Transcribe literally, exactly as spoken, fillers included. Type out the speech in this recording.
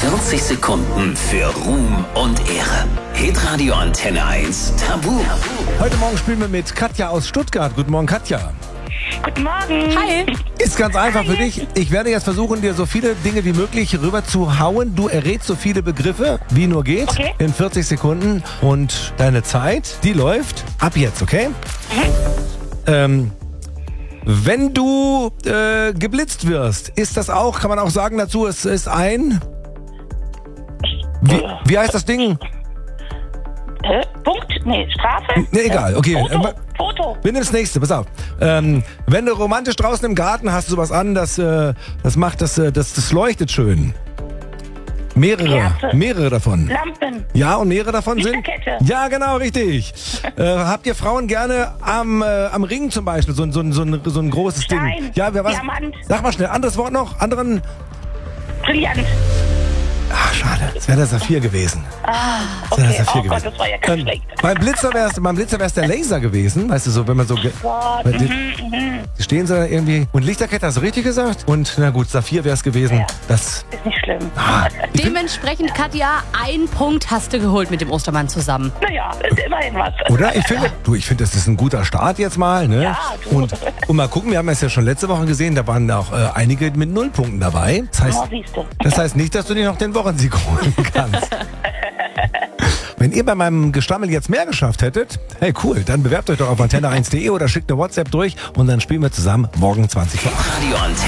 vierzig Sekunden für Ruhm und Ehre. Hitradio Antenne eins Tabu. Heute Morgen spielen wir mit Katja aus Stuttgart. Guten Morgen, Katja. Guten Morgen. Hi. Ist ganz einfach für dich. Ich werde jetzt versuchen, dir so viele Dinge wie möglich rüber zu hauen. Du errätst so viele Begriffe, wie nur geht, Okay. in vierzig Sekunden. Und deine Zeit, die läuft ab jetzt, okay? Mhm. Ähm, wenn du äh, geblitzt wirst, ist das auch, kann man auch sagen dazu, es ist ein... Wie, wie heißt das Ding? Hä? Punkt? Nee, Strafe? Nee, egal, okay. Foto. Äh, Foto. Wir nehmen das nächste, pass auf. Ähm, wenn du romantisch draußen im Garten hast, sowas an, das, äh, das macht das, äh, das, das leuchtet schön. Mehrere, Kerze. mehrere davon. Lampen. Ja, und mehrere davon sind... Lichterkette. Ja, genau, richtig. äh, habt ihr Frauen gerne am, äh, am Ring zum Beispiel, so, ein- so, ein- so, ein- so ein großes Ding? Stein. Ja, wer was? Diamant. Sag mal schnell, anderes Wort noch, anderen... Brillant. Ach, schade, es wäre der Saphir gewesen. Ah, Das wäre okay. der Saphir Oh Gott, gewesen. das war ja ganz Ähm, schlecht. beim Blitzer wäre es beim Blitzer wär's der Laser gewesen, weißt du, so, wenn man so... ge- Gott, Weil die- mhm, mhm. Stehen sie da irgendwie... Und Lichterkette hast du richtig gesagt? Und na gut, Saphir wäre es gewesen. Ja. Das... Ist nicht schlimm. Ah, ich find, Dementsprechend, Katja, ein Punkt hast du geholt mit dem Ostermann zusammen. Naja, ist immerhin was. oder? Ich finde, du, ich finde, das ist ein guter Start jetzt mal, ne? Ja, du. und, und mal gucken, wir haben es ja schon letzte Woche gesehen, da waren auch äh, einige mit Nullpunkten dabei. Das heißt, Oh, siehst du. das heißt nicht, dass du dir noch den Wochensieg holen kannst. Wenn ihr bei meinem Gestammel jetzt mehr geschafft hättet, hey cool, dann bewerbt euch doch auf antenne eins punkt de oder schickt eine WhatsApp durch und dann spielen wir zusammen morgen zwanzig Uhr. Radio Antenne